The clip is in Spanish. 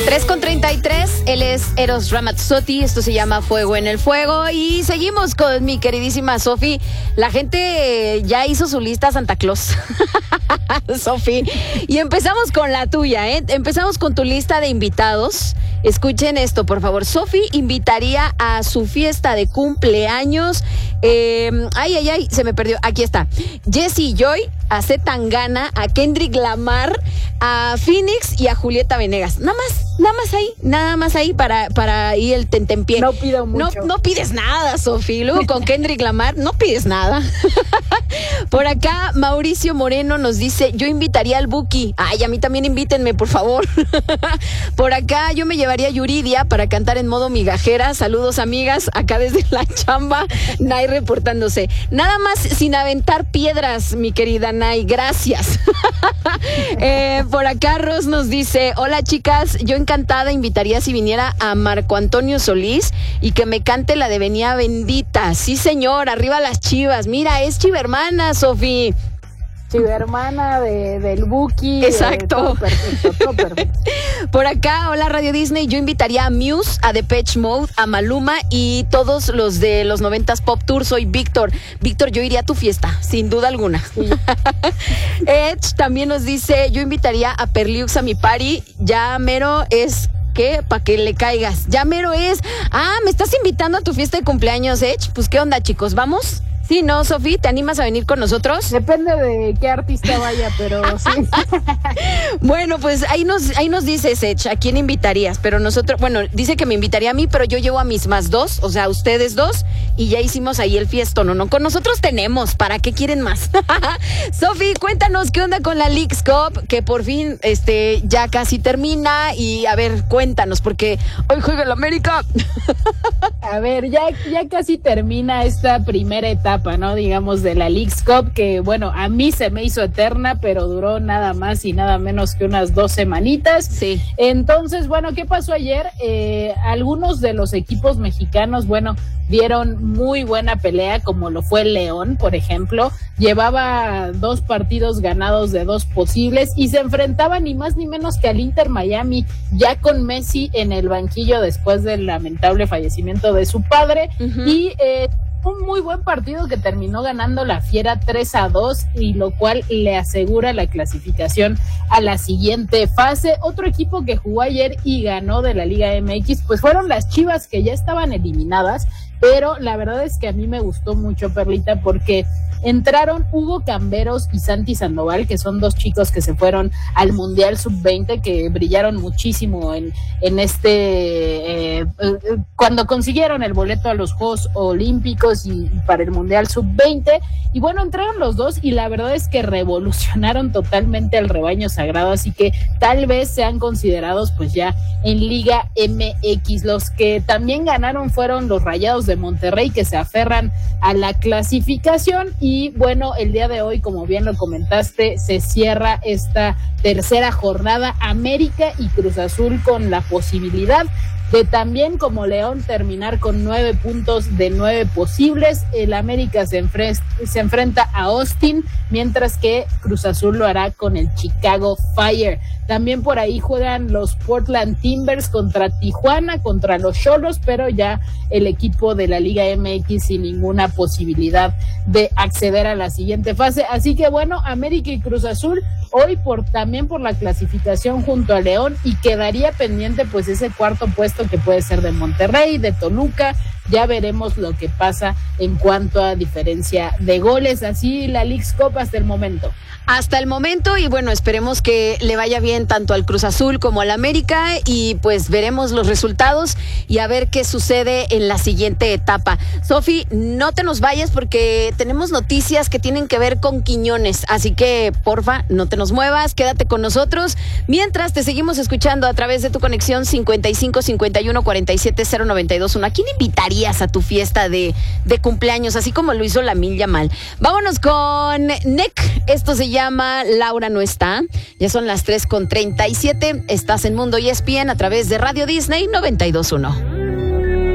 3:33, él es Eros Ramazzotti, esto se llama Fuego en el Fuego y seguimos con mi queridísima Sofi. La gente ya hizo su lista Santa Claus, Sofi, y empezamos con la tuya, empezamos con tu lista de invitados. Escuchen esto, por favor. Sofi invitaría a su fiesta de cumpleaños, se me perdió, aquí está, Jessie Joy, a C. Tangana, a Kendrick Lamar, a Phoenix y a Julieta Venegas. Nada más ahí para ahí el tentempié. No pido mucho. No pides nada, Sofi. Luego con Kendrick Lamar no pides nada. Por acá Mauricio Moreno nos dice, yo invitaría al Buki. Ay, a mí también invítenme, por favor. Por acá yo me llevaría a Yuridia para cantar en modo migajera. Saludos, amigas, acá desde la chamba. Nay reportándose. Nada más sin aventar piedras, mi querida Nay, gracias. Por acá Ros nos dice, hola chicas, yo encantada invitaría si viniera a Marco Antonio Solís y que me cante la de Venía Bendita. Sí señor, arriba las Chivas. Mira, es chivermana, Sofi. Chivermana del Buki. Exacto. Todo perfecto. Por acá, hola Radio Disney, yo invitaría a Muse, a Depeche Mode, a Maluma y todos los de los 90s Pop Tour. Soy Víctor. Víctor, yo iría a tu fiesta, sin duda alguna. Sí. Edge también nos dice, yo invitaría a Perliux a mi party. Ya mero es... ¿Qué? Para que le caigas. Ya mero es. ¿Me estás invitando a tu fiesta de cumpleaños, Edge? Pues, ¿qué onda, chicos? ¿Vamos? Sí, ¿no, Sofi? ¿Te animas a venir con nosotros? Depende de qué artista vaya, pero sí. Bueno, pues ahí nos dice Sech, ¿a quién invitarías? Pero nosotros, bueno, dice que me invitaría a mí, pero yo llevo a mis más dos, o sea, a ustedes dos, y ya hicimos ahí el fiestón, ¿no? Con nosotros tenemos, ¿para qué quieren más? Sofi, cuéntanos qué onda con la Leagues Cup, que por fin ya casi termina, y a ver, cuéntanos, porque hoy juega el América. A ver, ya casi termina esta primera etapa, ¿no? Digamos, de la Leagues Cup, que bueno, a mí se me hizo eterna, pero duró nada más y nada menos que unas 2 semanitas. Sí. Entonces, bueno, ¿qué pasó ayer? Algunos de los equipos mexicanos, bueno, dieron muy buena pelea, como lo fue el León, por ejemplo. Llevaba 2 partidos ganados de 2 posibles y se enfrentaba ni más ni menos que al Inter Miami, ya con Messi en el banquillo después del lamentable fallecimiento de su padre. Uh-huh. Y un muy buen partido que terminó ganando la Fiera 3-2, y lo cual le asegura la clasificación a la siguiente fase. Otro equipo que jugó ayer y ganó de la Liga MX, pues fueron las Chivas, que ya estaban eliminadas, pero la verdad es que a mí me gustó mucho, Perlita, porque entraron Hugo Camberos y Santi Sandoval, que son 2 chicos que se fueron al Mundial Sub-20, que brillaron muchísimo en cuando consiguieron el boleto a los Juegos Olímpicos y para el Mundial Sub-20. Y bueno, entraron los 2 y la verdad es que revolucionaron totalmente al rebaño sagrado, así que tal vez sean considerados pues ya en Liga MX. Los que también ganaron fueron los Rayados de Monterrey, que se aferran a la clasificación. Y bueno, el día de hoy, como bien lo comentaste, se cierra esta tercera jornada. América y Cruz Azul con la posibilidad de también, como León, terminar con 9 puntos de 9 posibles. El América se enfrenta a Austin, mientras que Cruz Azul lo hará con el Chicago Fire. También por ahí juegan los Portland Timbers contra Tijuana, contra los Xolos, pero ya el equipo de la Liga MX sin ninguna posibilidad de acceder a la siguiente fase. Así que bueno, América y Cruz Azul hoy también por la clasificación junto a León, y quedaría pendiente pues ese cuarto puesto que puede ser de Monterrey, de Toluca. Ya veremos lo que pasa en cuanto a diferencia de goles. Así la Leagues Cup hasta el momento. Hasta el momento, y bueno, esperemos que le vaya bien tanto al Cruz Azul como al América, y pues veremos los resultados y a ver qué sucede en la siguiente etapa. Sofi, no te nos vayas porque tenemos noticias que tienen que ver con Quiñones, así que porfa, no te nos muevas, quédate con nosotros, mientras te seguimos escuchando a través de tu conexión 55 51 47 092 1. ¿A quién invitarías a tu fiesta de cumpleaños, así como lo hizo Lamine Yamal? Vámonos con Nick, esto se llama Laura no está. Ya son las 3:37. Estás en Mundo ESPN a través de Radio Disney 92.1.